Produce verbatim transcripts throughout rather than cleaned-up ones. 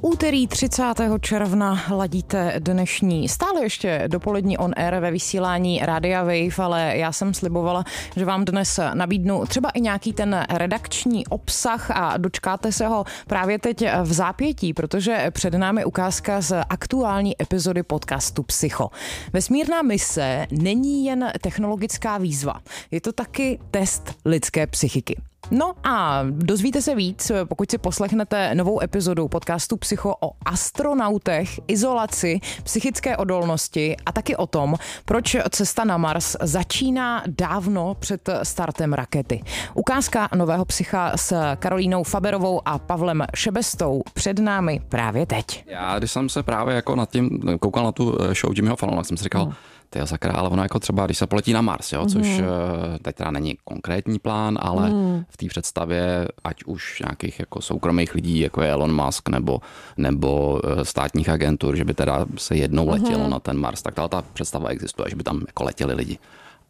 úterý třicátého června ladíte dnešní stále ještě dopolední on air ve vysílání Rádia Wave, ale já jsem slibovala, že vám dnes nabídnu třeba i nějaký ten redakční obsah a dočkáte se ho právě teď v zápětí, protože před námi ukázka z aktuální epizody podcastu Psycho. Vesmírná mise není jen technologická výzva, je to taky test lidské psychiky. No a dozvíte se víc, pokud si poslechnete novou epizodu podcastu Psycho o astronautech, izolaci, psychické odolnosti a taky o tom, proč cesta na Mars začíná dávno před startem rakety. Ukázka nového Psycha s Karolínou Faberovou a Pavlem Šebestou před námi právě teď. Já, když jsem se právě jako nad tím koukal na tu show Jimmyho Fallona, tak jsem si říkal, no. Tyjo, sakra, ale ono jako třeba, když se poletí na Mars, jo, což mm. teď teda není konkrétní plán, ale mm. v té představě, ať už nějakých jako soukromých lidí, jako je Elon Musk, nebo, nebo státních agentur, že by teda se jednou letělo mm. na ten Mars, tak ta představa existuje, že by tam jako letěli lidi.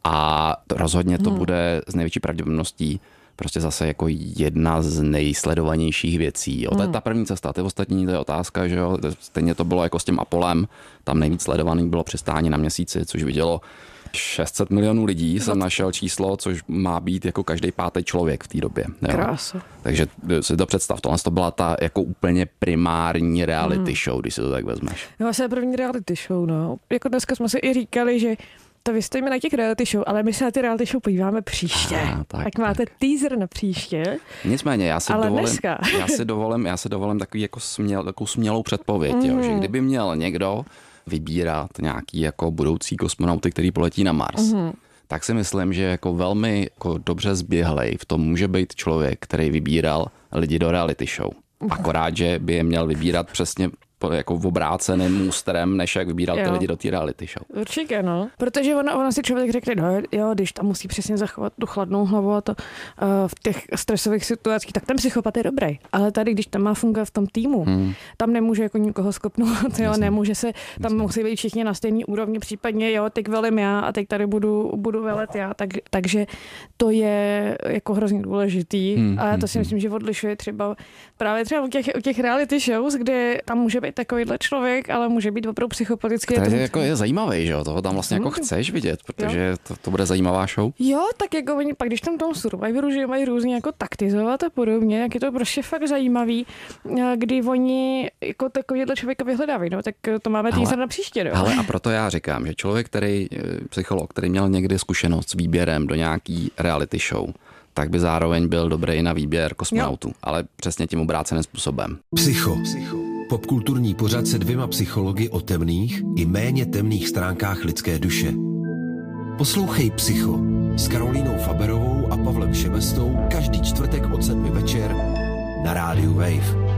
A rozhodně to mm. bude z největší pravděpodobností prostě zase jako jedna z nejsledovanějších věcí. Jo. To je ta první cesta, ty ostatní, to je otázka, že jo, stejně to bylo jako s tím Apollem, tam nejvíc sledovaný bylo přistání na Měsíci, což vidělo šest set milionů lidí, jsem našel číslo, což má být jako každý pátý člověk v té době. Krása. Takže si to představ, tohle to byla ta jako úplně primární reality mm. show, když si to tak vezmeš. No vlastně první reality show, no. Jako dneska jsme si i říkali, že to vy stojíme na těch reality show, ale my se na ty reality show podíváme příště. Ah, tak, tak máte tak. Teaser na příště. Nicméně, já si, ale dovolím, já si dovolím, já si dovolím takový jako směl, takovou smělou předpověď, mm. jo, že kdyby měl někdo vybírat nějaký jako budoucí kosmonauty, který poletí na Mars, mm. tak si myslím, že jako velmi jako dobře zběhlej v tom může být člověk, který vybíral lidi do reality show. Akorát, že by je měl vybírat přesně jako v obráceným můstrem, než jak vybíral jo. ty lidi do té reality show. Určitě, no. Protože ona, ona si člověk řekne, no jo, když tam musí přesně zachovat tu chladnou hlavu a to uh, v těch stresových situacích, tak ten psychopat je dobrý. Ale tady, když tam má fungovat v tom týmu, hmm. tam nemůže jako nikoho skopnout, jo, nemůže se, tam Jasně. musí být všichni na stejný úrovni, případně jo, teď velím já a teď tady budu, budu velet já, tak, takže to je jako hrozně důležitý. Hmm. A já to si myslím, že odlišuje třeba právě třeba u těch, u těch reality shows, kde tam může být takovýhle člověk, ale může být opravdu psychopatický. To je, jako je zajímavý, že jo? Toho tam vlastně jako chceš vidět, protože to, to bude zajímavá show. Jo, tak jako oni pak, když tam tom Survivoru, že mají různě jako taktizovat a podobně, jak je to prostě fakt zajímavý, kdy oni jako takovýhle člověka vyhledávají, no, tak to máme teaser na příště, no. Ale a proto já říkám, že člověk, který, psycholog, který měl někdy zkušenost s výběrem do nějaký reality show, tak by zároveň byl dobrý na výběr kosmonautů, jo. ale přesně tím obráceným způsobem. Psycho. Psycho. Popkulturní pořad se dvěma psychologi o temných i méně temných stránkách lidské duše. Poslouchej Psycho s Karolínou Faberovou a Pavlem Šebestou každý čtvrtek od sedmi večer na rádiu Wave.